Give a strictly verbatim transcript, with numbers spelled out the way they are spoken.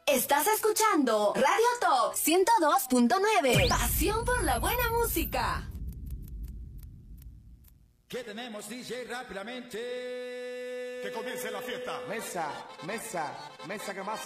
Estás escuchando Radio Top ciento dos punto nueve. Pasión por la buena música. ¿Qué tenemos, D J? Rápidamente. Que comience la fiesta. Mesa, mesa, mesa que más